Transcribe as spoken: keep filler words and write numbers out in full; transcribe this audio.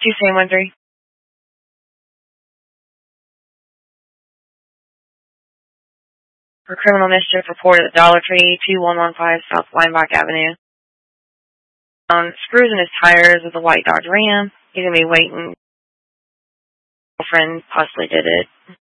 two seven one three. For criminal mischief reported at Dollar Tree, two one one five South Weinbach Avenue. Um, screws in his tires with a white Dodge Ram. He's going to be waiting. Girlfriend possibly did it.